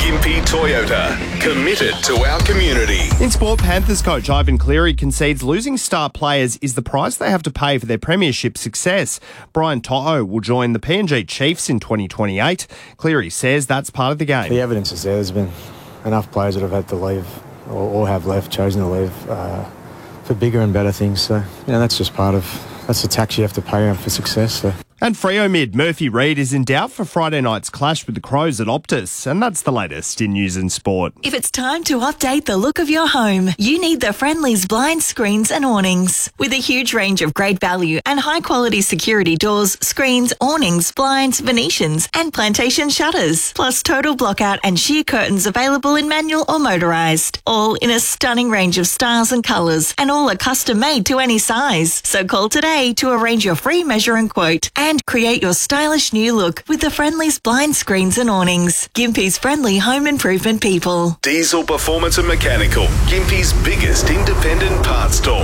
Gympie Toyota, committed to our community. In sport, Panthers coach Ivan Cleary concedes losing star players is the price they have to pay for their premiership success. Brian To'o will join the PNG Chiefs in 2028. Cleary says that's part of the game. The evidence is there. There's been enough players that have had to leave or have left, chosen to leave for bigger and better things. So, that's just that's the tax you have to pay for success. So. And Freo mid Murphy Reid is in doubt for Friday night's clash with the Crows at Optus. And that's the latest in news and sport. If it's time to update the look of your home, you need the Friendly's blinds, screens and awnings. With a huge range of great value and high-quality security doors, screens, awnings, blinds, Venetians and plantation shutters. Plus total blockout and sheer curtains available in manual or motorised. All in a stunning range of styles and colours. And all are custom-made to any size. So call today to arrange your free measure and quote. And create your stylish new look with the Friendly's blind screens and awnings. Gympie's friendly home improvement people. Diesel Performance and Mechanical, Gympie's biggest independent parts store.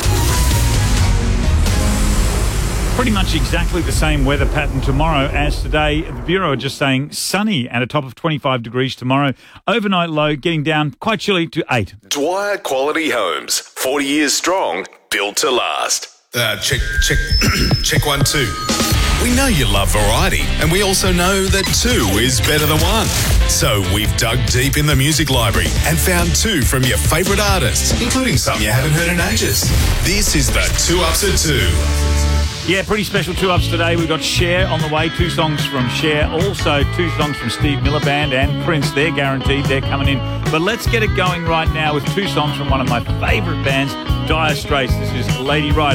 Pretty much exactly the same weather pattern tomorrow as today. The Bureau are just saying sunny at a top of 25 degrees tomorrow. Overnight low getting down quite chilly to 8. Dwyer Quality Homes, 40 years strong, built to last. Check 1, 2. We know you love variety, and we also know that 2 is better than 1. So we've dug deep in the music library and found 2 from your favourite artists, including some you haven't heard in ages. This is the 2 Ups at 2. Yeah, pretty special 2-ups today. We've got Cher on the way, 2 songs from Cher, also 2 songs from Steve Miller Band and Prince. They're guaranteed, they're coming in. But let's get it going right now with 2 songs from one of my favourite bands, Dire Straits. This is Lady Rider.